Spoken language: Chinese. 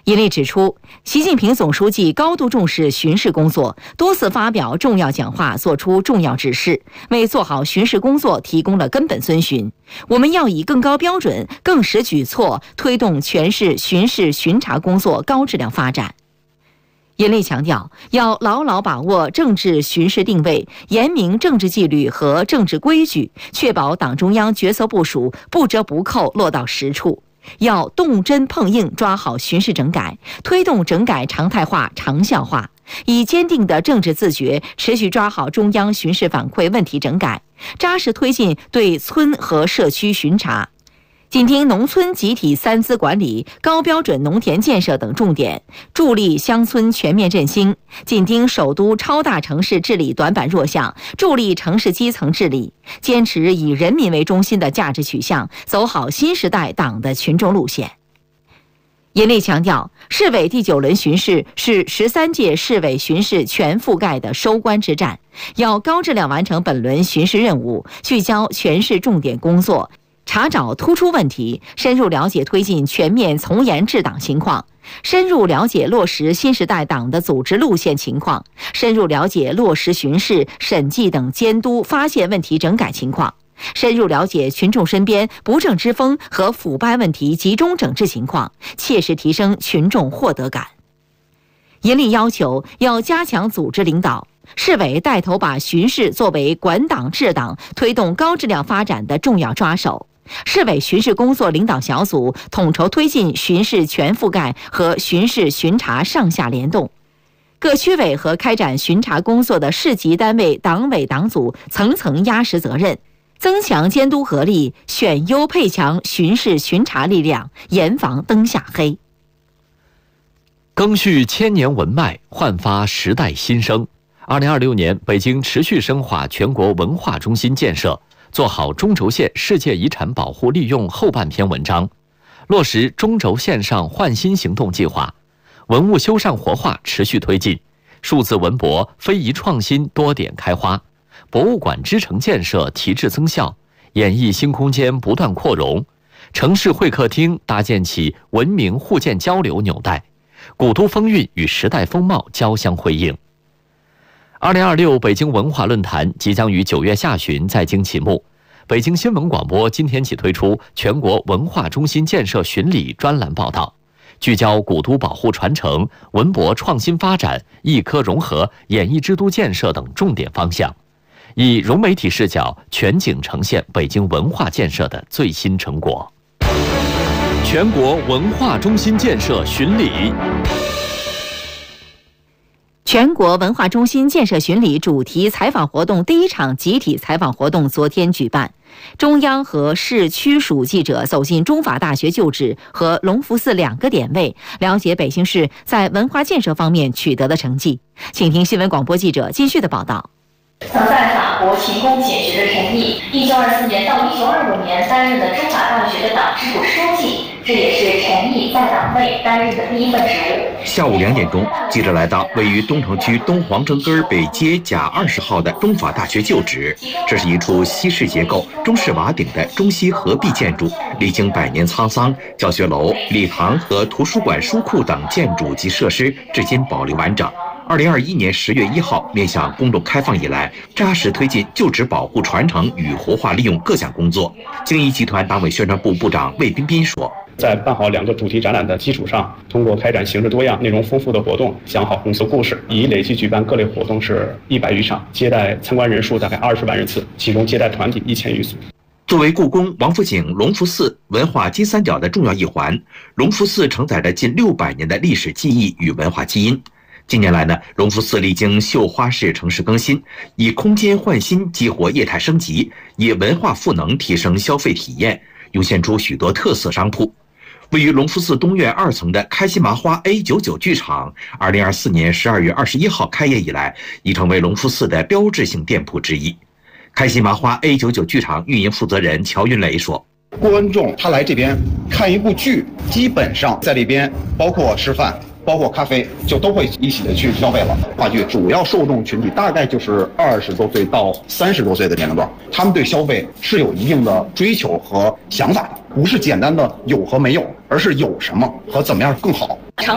尹力指出，习近平总书记高度重视巡视工作，多次发表重要讲话，作出重要指示，为做好巡视工作提供了根本遵循。我们要以更高标准、更实举措，推动全市巡视巡查工作高质量发展。尹力强调，要牢牢把握政治巡视定位，严明政治纪律和政治规矩，确保党中央决策部署不折不扣落到实处。要动真碰硬抓好巡视整改，推动整改常态化、长效化，以坚定的政治自觉，持续抓好中央巡视反馈问题整改，扎实推进对村和社区巡查，紧盯农村集体三资管理、高标准农田建设等重点，助力乡村全面振兴；紧盯首都超大城市治理短板弱项，助力城市基层治理；坚持以人民为中心的价值取向，走好新时代党的群众路线。尹力强调，市委第9轮巡视是13届市委巡视全覆盖的收官之战，要高质量完成本轮巡视任务，聚焦全市重点工作，查找突出问题，深入了解推进全面从严治党情况，深入了解落实新时代党的组织路线情况，深入了解落实巡视、审计等监督发现问题整改情况，深入了解群众身边不正之风和腐败问题集中整治情况，切实提升群众获得感。尹力要求要加强组织领导，市委带头把巡视作为管党治党、推动高质量发展的重要抓手。市委巡视工作领导小组统筹推进巡视全覆盖和巡视巡查上下联动，各区委和开展巡查工作的市级单位党委党组层层压实责任，增强监督合力，选优配强巡视巡查力量，严防灯下黑。 赓续千年文脉，焕发时代新生。2026年，北京持续深化全国文化中心建设，做好中轴线世界遗产保护利用后半篇文章，落实中轴线上焕新行动计划，文物修缮活化持续推进，数字文博非遗创新多点开花，博物馆支城建设提质增效，演艺新空间不断扩容，城市会客厅搭建起文明互鉴交流纽带，古都风韵与时代风貌交相辉映。2026北京文化论坛即将于9月下旬在京启幕。北京新闻广播今天起推出全国文化中心建设巡礼专栏报道，聚焦古都保护传承、文博创新发展、艺科融合、演艺之都建设等重点方向，以融媒体视角全景呈现北京文化建设的最新成果。全国文化中心建设巡礼。 全国文化中心建设巡礼主题采访活动第1场集体采访活动昨天举办，中央和市区属记者走进中法大学旧址和隆福寺2个点位，了解北京市在文化建设方面取得的成绩。请听新闻广播记者金旭的报道。 曾在法国勤工俭学的陈毅，1924年到1925年担任了中法大学的党支部书记，这也是陈毅在党内担任的第1份职务。 下午2点钟，记者来到位于东城区东黄城根北街甲20号的中法大学旧址。这是一处西式结构、中式瓦顶的中西合璧建筑，历经100年沧桑，教学楼、礼堂和图书馆、书库等建筑及设施至今保留完整。2021年10月1号面向公众开放以来，扎实推进旧址保护传承与活化利用各项工作。京一集团党委宣传部部长魏彬彬说， 在办好2个主题展览的基础上，通过开展形式多样、内容丰富的活动，讲好公司故事，已累计举办各类活动是100余场，接待参观人数大概20万人次，其中接待团体1000余组。 作为故宫、王府井、隆福寺文化金三角的重要一环，隆福寺承载着近600年的历史记忆与文化基因。近年来呢，隆福寺历经绣花式城市更新，以空间焕新激活业态升级，以文化赋能提升消费体验，涌现出许多特色商铺。位于隆福寺东院2层的开心麻花 A99 剧场，2024年12月21号开业以来，已成为隆福寺的标志性店铺之一。开心麻花 A99 剧场运营负责人乔云雷说， 观众他来这边看一部剧，基本上在这边包括吃饭，包括咖啡，就都会一起的去消费了。话剧主要受众群体大概就是20多岁到30多岁的年龄段，他们对消费是有一定的追求和想法的，不是简单的有和没有，而是有什么和怎么样更好。